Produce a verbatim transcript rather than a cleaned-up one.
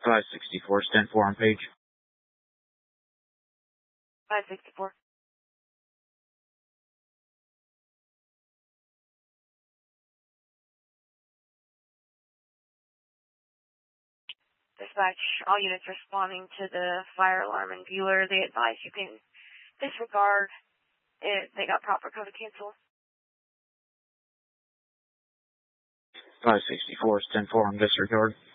five sixty-four, stand four on page. five sixty-four. Dispatch, all units responding to the fire alarm in Bueller, they advise you can disregard it. They got proper code to cancel. five sixty-four, stand four on disregard.